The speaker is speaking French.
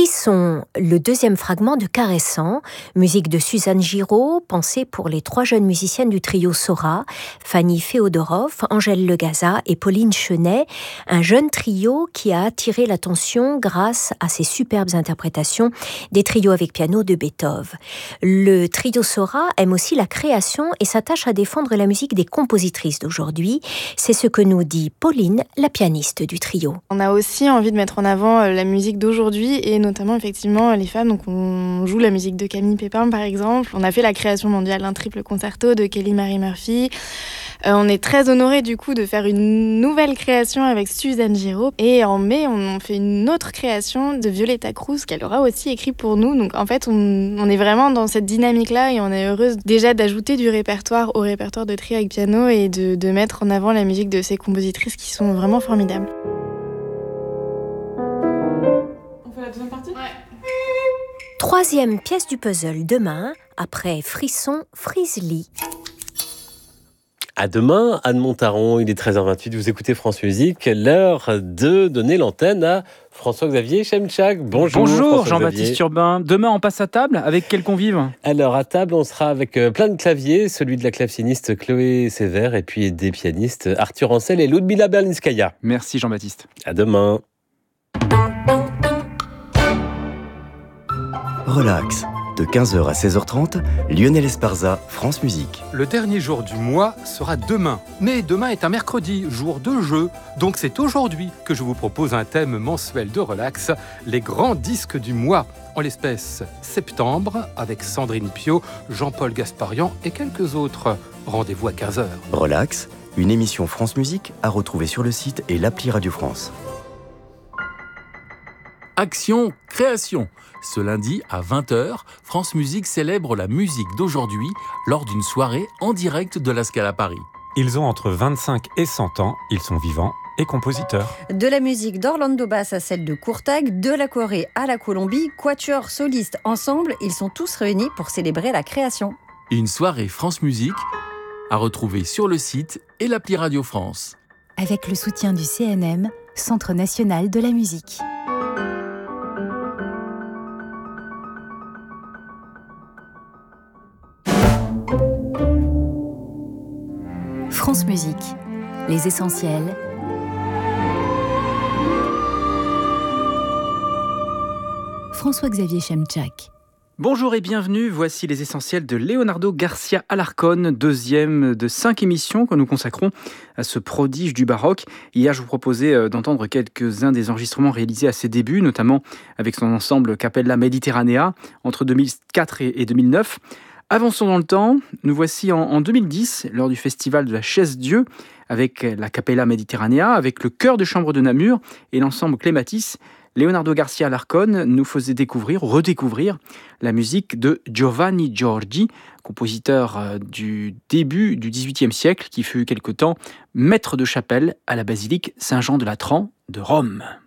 Frisson, le deuxième fragment de Caressant, musique de Suzanne Giraud, pensée pour les 3 jeunes musiciennes du trio Sora, Fanny Féodorov, Angèle Legaza et Pauline Chenet, un jeune trio qui a attiré l'attention grâce à ses superbes interprétations des trios avec piano de Beethoven. Le trio Sora aime aussi la création et s'attache à défendre la musique des compositrices d'aujourd'hui. C'est ce que nous dit Pauline, la pianiste du trio. On a aussi envie de mettre en avant la musique d'aujourd'hui et notamment effectivement les femmes. Donc on joue la musique de Camille Pépin par exemple. On a fait la création mondiale d'un triple concerto de Kelly Marie Murphy. On est très honorés du coup de faire une nouvelle création avec Suzanne Giraud. Et en mai, on fait une autre création de Violetta Cruz qu'elle aura aussi écrit pour nous. Donc en fait, on est vraiment dans cette dynamique-là et on est heureuse déjà d'ajouter du répertoire au répertoire de trio avec piano et de mettre en avant la musique de ces compositrices qui sont vraiment formidables. On fait la deuxième partie ? Ouais. 3e pièce du puzzle demain, après Frisson, Frisely. À demain, Anne Montaron, il est 13h28, vous écoutez France Musique, l'heure de donner l'antenne à François-Xavier Chemchak. Bonjour Jean-Baptiste Urbain. Demain, on passe à table avec quel convive ? Alors, à table, on sera avec plein de claviers, celui de la claveciniste Chloé Sévère et puis des pianistes Arthur Ancel et Ludmila Berlinskaya. Merci Jean-Baptiste. À demain. Relax. De 15h à 16h30, Lionel Esparza, France Musique. Le dernier jour du mois sera demain. Mais demain est un mercredi, jour de jeu. Donc c'est aujourd'hui que je vous propose un thème mensuel de relax, les grands disques du mois. En l'espèce, septembre, avec Sandrine Piau, Jean-Paul Gasparian et quelques autres. Rendez-vous à 15h. Relax, une émission France Musique à retrouver sur le site et l'appli Radio France. Action Création. Ce lundi à 20h, France Musique célèbre la musique d'aujourd'hui lors d'une soirée en direct de la Scala Paris. Ils ont entre 25 et 100 ans, ils sont vivants et compositeurs. De la musique d'Orlando Bass à celle de Courtag, de la Corée à la Colombie, quatuor, solistes, ensemble, ils sont tous réunis pour célébrer la création. Une soirée France Musique à retrouver sur le site et l'appli Radio France. Avec le soutien du CNM, Centre national de la musique. France Musique, les essentiels. François-Xavier Chemchak. Bonjour et bienvenue, voici les essentiels de Leonardo Garcia Alarcón, deuxième de 5 émissions que nous consacrons à ce prodige du baroque. Hier, je vous proposais d'entendre quelques-uns des enregistrements réalisés à ses débuts, notamment avec son ensemble Capella Mediterranea entre 2004 et 2009. Avançons dans le temps, nous voici en 2010, lors du festival de la Chaise-Dieu, avec la Capella Mediterranea, avec le chœur de chambre de Namur et l'ensemble Clématis. Leonardo Garcia Alarcón nous faisait redécouvrir la musique de Giovanni Giorgi, compositeur du début du XVIIIe siècle, qui fut quelque temps maître de chapelle à la basilique Saint-Jean de Latran de Rome.